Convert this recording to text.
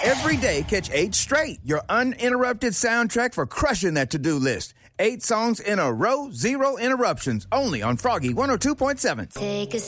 Every day, catch 8 straight, your uninterrupted soundtrack for crushing that to-do list. 8 songs in a row, 0 interruptions, only on Froggy 102.7. Take a